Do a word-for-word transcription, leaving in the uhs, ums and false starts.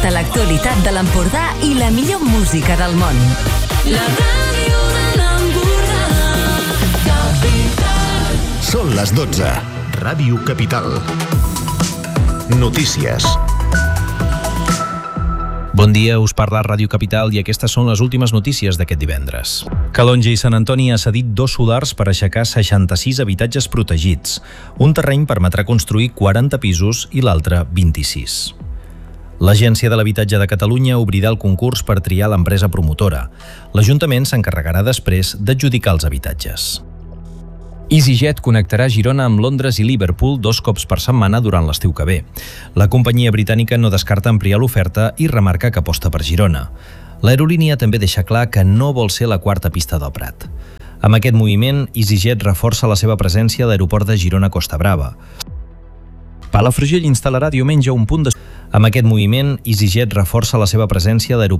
Tota l'actualitat de l'Empordà i la millor música del món. La ràdio de l'Empordà, Capital. Són les dotze. Ràdio Capital. Notícies. Bon dia, us parla Ràdio Capital i aquestes són les últimes notícies d'aquest divendres. Calonge i Sant Antoni ha cedit dos solars per aixecar seixanta-sis habitatges protegits. Un terreny permetrà construir quaranta pisos i l'altre vint-i-sis. L'Agència de l'Habitatge de Catalunya obrirà el concurs per triar l'empresa promotora. L'Ajuntament s'encarregarà després d'adjudicar els habitatges. EasyJet connectarà Girona amb Londres i Liverpool dos cops per setmana durant l'estiu que ve. La companyia britànica no descarta ampliar l'oferta i remarca que aposta per Girona. L'aerolínia també deixa clar que no vol ser la quarta pista del Prat. Amb aquest moviment, EasyJet reforça la seva presència a l'aeroport de Girona-Costa Brava. Palafrugell instal·larà diumenge un punt de... Amb aquest moviment, EasyJet reforça la seva presència a l'aeroport